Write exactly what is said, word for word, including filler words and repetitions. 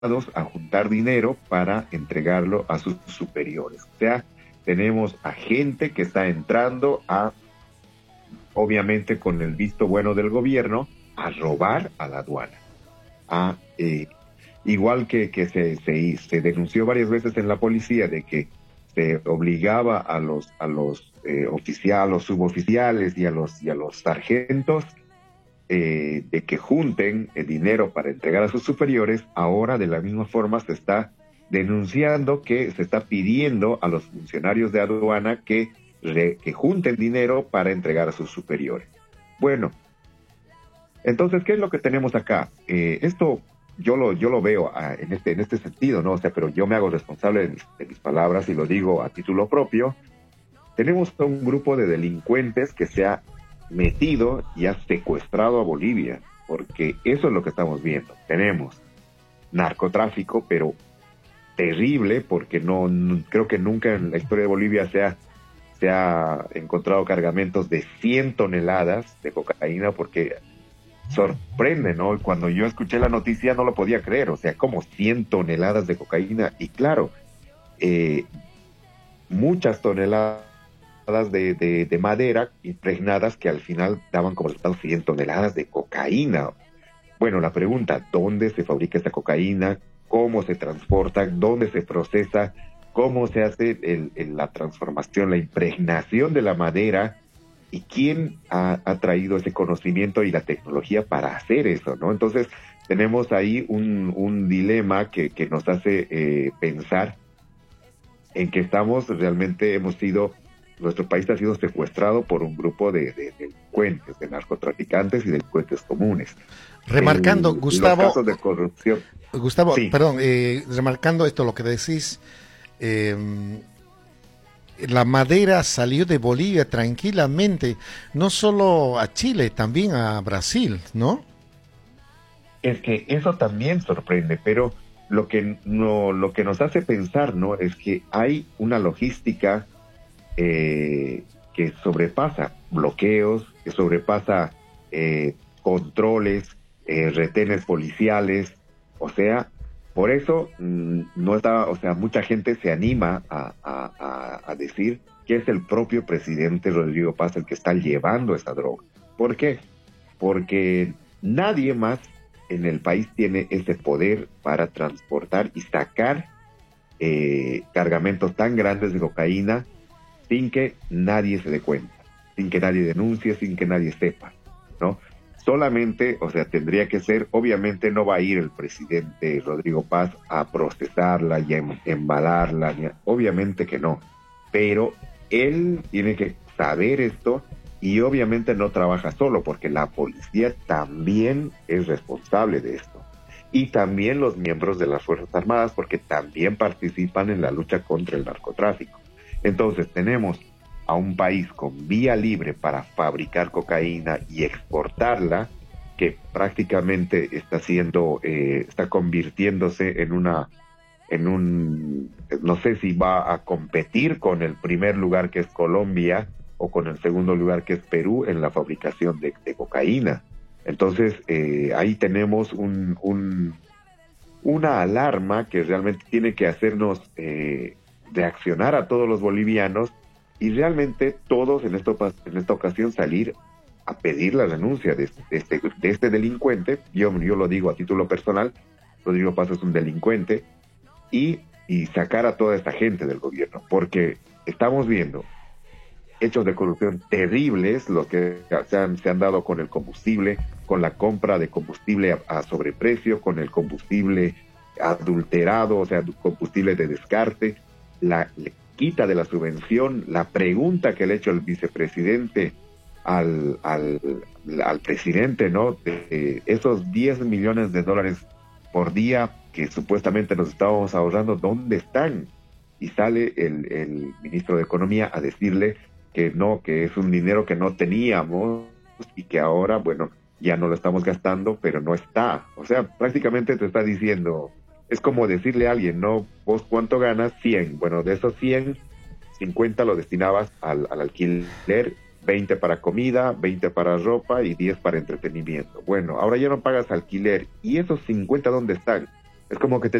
a juntar dinero para entregarlo a sus superiores. O sea, tenemos a gente que está entrando a, obviamente con el visto bueno del gobierno, a robar a la aduana. A, eh, igual que, que se, se, se denunció varias veces en la policía de que se obligaba a los, a los eh, oficiales, a los suboficiales y a los, y a los sargentos Eh, de que junten el dinero para entregar a sus superiores. Ahora de la misma forma se está denunciando que se está pidiendo a los funcionarios de aduana que, re, que junten dinero para entregar a sus superiores. Bueno, entonces, ¿qué es lo que tenemos acá? Eh, esto yo lo, yo lo veo ah, en, este, en este sentido, ¿no? O sea, pero yo me hago responsable de mis, de mis palabras y lo digo a título propio. Tenemos un grupo de delincuentes que se ha metido y ha secuestrado a Bolivia, porque eso es lo que estamos viendo. Tenemos narcotráfico, pero terrible, porque no, no creo que nunca en la historia de Bolivia se ha, se ha encontrado cargamentos de cien toneladas de cocaína, porque sorprende, ¿no? Cuando yo escuché la noticia no lo podía creer, o sea, como cien toneladas de cocaína, y claro, eh, muchas toneladas De, de, de madera impregnadas que al final daban como resultado cien toneladas de cocaína. Bueno, la pregunta, ¿dónde se fabrica esta cocaína? ¿Cómo se transporta? ¿Dónde se procesa? ¿Cómo se hace el, el, la transformación, la impregnación de la madera? ¿Y quién ha, ha traído ese conocimiento y la tecnología para hacer eso, ¿no? Entonces, tenemos ahí un, un dilema que, que nos hace eh, pensar en que estamos, realmente hemos sido nuestro país ha sido secuestrado por un grupo de, de, de delincuentes, de narcotraficantes y delincuentes comunes. Remarcando, el, Gustavo, los casos de corrupción. Gustavo, sí. perdón, eh, remarcando esto, lo que decís, eh, la madera salió de Bolivia tranquilamente, no solo a Chile, también a Brasil, ¿no? Es que eso también sorprende, pero lo que no, lo que nos hace pensar, ¿no? Es que hay una logística Eh, que sobrepasa bloqueos, que sobrepasa eh, controles, eh, retenes policiales, o sea, por eso mmm, no está, o sea, mucha gente se anima a, a, a, a decir que es el propio presidente Rodrigo Paz el que está llevando esta droga. ¿Por qué? Porque nadie más en el país tiene ese poder para transportar y sacar eh, cargamentos tan grandes de cocaína sin que nadie se dé cuenta, sin que nadie denuncie, sin que nadie sepa, ¿no? Solamente, o sea, tendría que ser, obviamente no va a ir el presidente Rodrigo Paz a procesarla y a embalarla, obviamente que no, pero él tiene que saber esto y obviamente no trabaja solo, porque la policía también es responsable de esto, y también los miembros de las Fuerzas Armadas, porque también participan en la lucha contra el narcotráfico. Entonces tenemos a un país con vía libre para fabricar cocaína y exportarla, que prácticamente está siendo, eh, está convirtiéndose en una, en un, no sé si va a competir con el primer lugar que es Colombia o con el segundo lugar que es Perú en la fabricación de, de cocaína. Entonces eh, ahí tenemos un, un, una alarma que realmente tiene que hacernos eh, reaccionar a todos los bolivianos y realmente todos en, esto, en esta ocasión salir a pedir la renuncia de, de, este, de este delincuente. Yo, yo lo digo a título personal, Rodrigo Paz es un delincuente, y, y sacar a toda esta gente del gobierno, porque estamos viendo hechos de corrupción terribles, los que se han, se han dado con el combustible, con la compra de combustible a, a sobreprecio, con el combustible adulterado, o sea, combustible de descarte, la quita de la subvención, la pregunta que le ha hecho el vicepresidente al, al, al presidente, ¿no? De esos diez millones de dólares por día que supuestamente nos estábamos ahorrando, ¿dónde están? Y sale el, el ministro de Economía a decirle que no, que es un dinero que no teníamos y que ahora, bueno, ya no lo estamos gastando, pero no está. O sea, prácticamente te está diciendo, es como decirle a alguien, ¿no? ¿Vos cuánto ganas? cien. Bueno, de esos cien, cincuenta lo destinabas al, al alquiler, veinte para comida, veinte para ropa y diez para entretenimiento. Bueno, ahora ya no pagas alquiler. ¿Y esos cincuenta dónde están? Es como que te